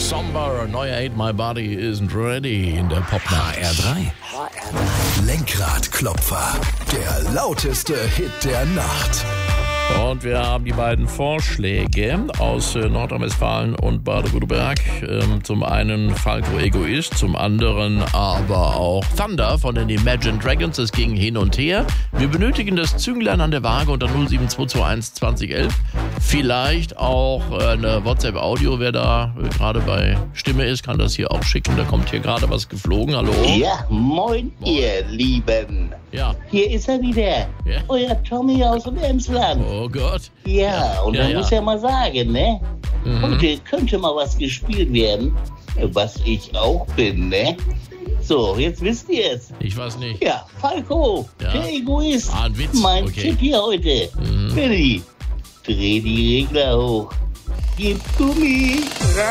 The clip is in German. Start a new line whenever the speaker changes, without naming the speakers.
Somber, neuer Ain't My Body Isn't Ready in der Popnacht.
HR3. Lenkradklopfer. Der lauteste Hit der Nacht.
Und wir haben die beiden Vorschläge aus Nordrhein-Westfalen und Baden-Württemberg. Zum einen Falco Egoist, zum anderen aber auch Thunder von den Imagine Dragons. Es ging hin und her. Wir benötigen das Zünglein an der Waage unter 07221 2011. Vielleicht auch eine WhatsApp-Audio. Wer da gerade bei Stimme ist, kann das hier auch schicken. Da kommt hier gerade was geflogen. Hallo?
Ja, moin, ihr Lieben.
Ja.
Hier ist er wieder.
Ja.
Euer Tommy aus dem Emsland.
Oh Gott.
Ja, und man muss ja mal sagen, ne? Heute könnte mal was gespielt werden, was ich auch bin, ne? So, jetzt wisst ihr es.
Ich weiß nicht.
Ja, Falco,
Ja.
der Egoist.
Ah, ein Witz.
Mein
Okay.
Tipp hier heute. Billy, dreh die Regler hoch. Gib Gummi.